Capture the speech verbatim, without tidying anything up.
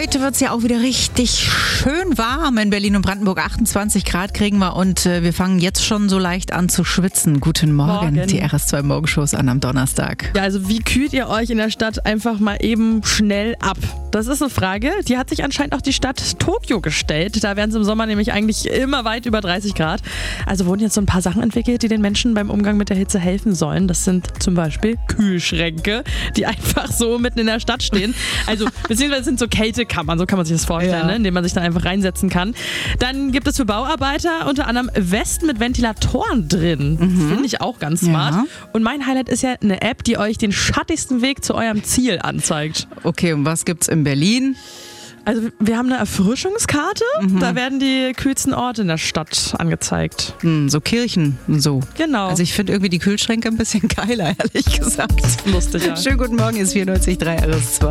Heute wird es ja auch wieder richtig schön warm in Berlin und Brandenburg. achtundzwanzig Grad kriegen wir und äh, wir fangen jetzt schon so leicht an zu schwitzen. Guten Morgen, Morgen. Die R S zwei Morgenshows an am Donnerstag. Ja, also wie kühlt ihr euch in der Stadt einfach mal eben schnell ab? Das ist eine Frage, die hat sich anscheinend auch die Stadt Tokio gestellt. Da werden es im Sommer nämlich eigentlich immer weit über dreißig Grad. Also wurden jetzt so ein paar Sachen entwickelt, die den Menschen beim Umgang mit der Hitze helfen sollen. Das sind zum Beispiel Kühlschränke, die einfach so mitten in der Stadt stehen. Also beziehungsweise sind so Kältekammern, so kann man sich das vorstellen, Ja. ne? In denen man sich dann einfach reinsetzen kann. Dann gibt es für Bauarbeiter unter anderem Westen mit Ventilatoren drin. Mhm. Finde ich auch ganz smart. Ja. Und mein Highlight ist ja eine App, die euch den schattigsten Weg zu eurem Ziel anzeigt. Okay, und was gibt's in Berlin? Also wir haben eine Erfrischungskarte, Mhm. da werden die kühlsten Orte in der Stadt angezeigt. Hm, so Kirchen und so. Genau. Also ich finde irgendwie die Kühlschränke ein bisschen geiler, ehrlich gesagt. Lustig, ja. Schönen guten Morgen, ist vierundneunzig Komma drei R S zwei.